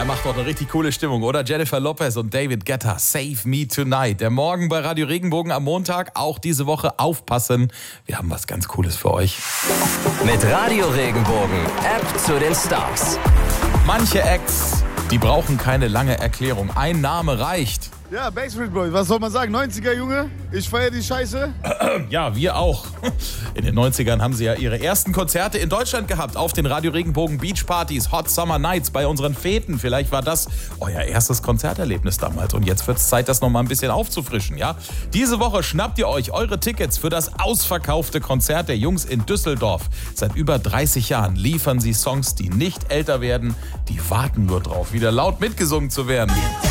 macht doch eine richtig coole Stimmung, oder? Jennifer Lopez und David Guetta, Save Me Tonight. Der Morgen bei Radio Regenbogen am Montag, auch diese Woche aufpassen. Wir haben was ganz Cooles für euch. Mit Radio Regenbogen, App zu den Stars. Manche Acts, die brauchen keine lange Erklärung. Ein Name reicht. Ja, Backstreet Boys, was soll man sagen? 90er, Junge, ich feiere die Scheiße. Ja, wir auch. In den 90ern haben sie ja ihre ersten Konzerte in Deutschland gehabt. Auf den Radio Regenbogen Beach Partys, Hot Summer Nights, bei unseren Feten. Vielleicht war das euer erstes Konzerterlebnis damals. Und jetzt wird es Zeit, das noch mal ein bisschen aufzufrischen, ja? Diese Woche schnappt ihr euch eure Tickets für das ausverkaufte Konzert der Jungs in Düsseldorf. Seit über 30 Jahren liefern sie Songs, die nicht älter werden. Die warten nur drauf, wieder laut mitgesungen zu werden.